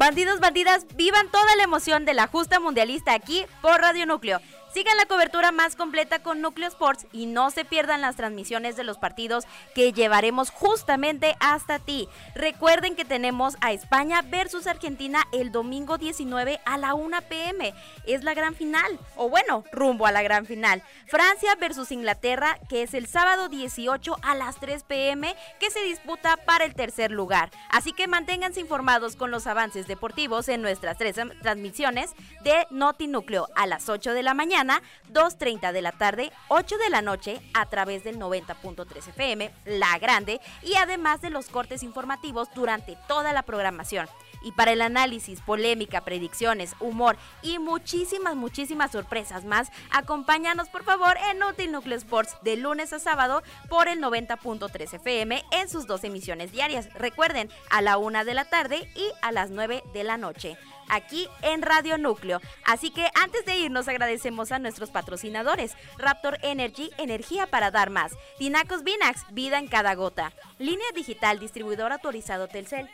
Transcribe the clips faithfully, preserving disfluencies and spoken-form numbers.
Bandidos, bandidas, vivan toda la emoción de la justa mundialista aquí por Radio Núcleo. Sigan la cobertura más completa con Núcleo Sports y no se pierdan las transmisiones de los partidos que llevaremos justamente hasta ti. Recuerden que tenemos a España versus Argentina el domingo diecinueve a la una pe eme. Es la gran final, o bueno, rumbo a la gran final. Francia versus Inglaterra, que es el sábado dieciocho a las tres pe eme, que se disputa para el tercer lugar. Así que manténganse informados con los avances deportivos en nuestras tres transmisiones de Noti Núcleo a las ocho de la mañana, dos treinta de la tarde, ocho de la noche a través del noventa punto tres efe eme, La Grande, y además de los cortes informativos durante toda la programación. Y para el análisis, polémica, predicciones, humor y muchísimas, muchísimas sorpresas más, acompáñanos por favor en Noti Núcleo Sports de lunes a sábado por el noventa punto tres efe eme en sus dos emisiones diarias. Recuerden, a la una de la tarde y a las nueve de la noche, aquí en Radio Núcleo. Así que antes de irnos agradecemos a nuestros patrocinadores: Raptor Energy, energía para dar más; Tinacos Vinax, vida en cada gota; Línea Digital, distribuidor autorizado Telcel;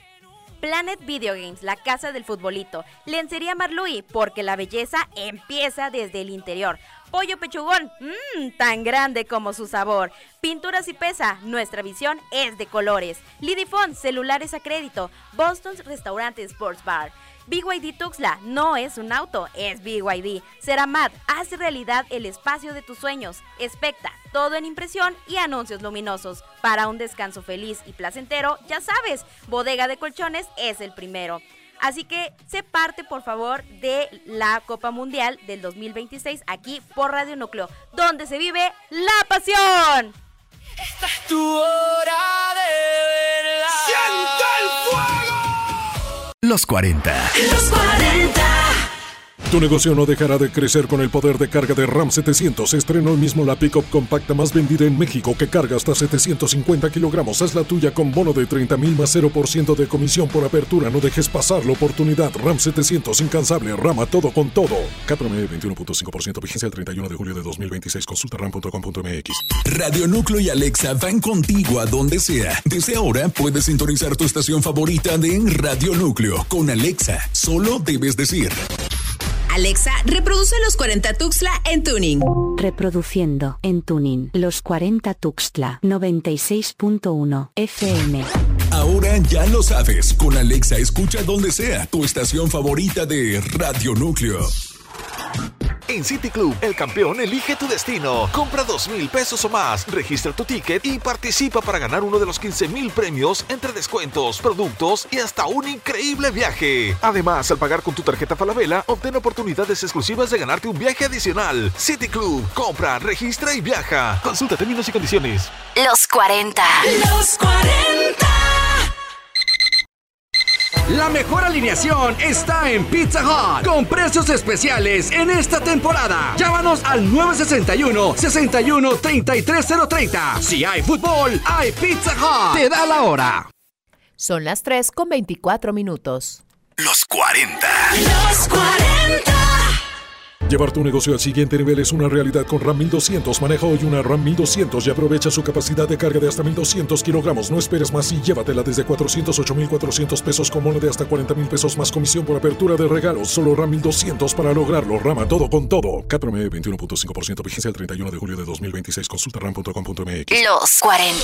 Planet Video Games, la casa del futbolito; Lencería Marlui, porque la belleza empieza desde el interior; Pollo Pechugón, mmm, tan grande como su sabor; Pinturas y Pesa, nuestra visión es de colores; Lidifón, celulares a crédito; Boston's Restaurante Sports Bar; B Y D Tuxtla, no es un auto, es B Y D. Ceramat, hace realidad el espacio de tus sueños. Expecta, todo en impresión y anuncios luminosos. Para un descanso feliz y placentero, ya sabes, Bodega de Colchones es el primero. Así que sé parte, por favor, de la Copa Mundial del dos mil veintiséis aquí por Radio Núcleo, donde se vive la pasión. Esta es tu hora de verla. ¡Siente el fuego! Los cuarenta. Los cuarenta. Tu negocio no dejará de crecer con el poder de carga de RAM setecientos. Estrenó hoy mismo la pick-up compacta más vendida en México, que carga hasta setecientos cincuenta kilogramos. Haz la tuya con bono de treinta mil más cero por ciento de comisión por apertura. No dejes pasar la oportunidad. RAM setecientos, incansable, rama todo con todo. K P M E veintiuno punto cinco por ciento, vigencia el treinta y uno de julio de dos mil veintiséis. Consulta ram punto com punto eme equis. Radio Núcleo y Alexa van contigo a donde sea. Desde ahora puedes sintonizar tu estación favorita de Radio Núcleo. Con Alexa, solo debes decir: Alexa, reproduce Los cuarenta Tuxtla en Tuning. Reproduciendo en Tuning Los cuarenta Tuxtla noventa y seis punto uno efe eme. Ahora ya lo sabes. Con Alexa escucha donde sea tu estación favorita de Radio Núcleo. En City Club, el campeón elige tu destino. Compra dos mil pesos o más, registra tu ticket y participa para ganar uno de los quince mil premios entre descuentos, productos y hasta un increíble viaje. Además, al pagar con tu tarjeta Falabella, obtén oportunidades exclusivas de ganarte un viaje adicional. City Club, compra, registra y viaja. Consulta términos y condiciones. Los cuarenta. Los cuarenta. La mejor alineación está en Pizza Hut, con precios especiales en esta temporada. Llámanos al nueve sesenta y uno, sesenta y uno, treinta y tres cero treinta. Si hay fútbol, hay Pizza Hut. Te da la hora. Son las tres con veinticuatro minutos. Los cuarenta. Los cuarenta. Llevar tu negocio al siguiente nivel es una realidad con RAM mil doscientos. Maneja hoy una RAM mil doscientos y aprovecha su capacidad de carga de hasta mil doscientos kilogramos. No esperes más y llévatela desde cuatrocientos ocho mil cuatrocientos pesos con bono de hasta cuarenta mil pesos más comisión por apertura de regalos. Solo RAM mil doscientos para lograrlo. Rama todo con todo. K P M E veintiuno punto cinco por ciento, vigencia el treinta y uno de julio de dos mil veintiséis. Consulta ram punto com punto eme equis. Los cuarenta.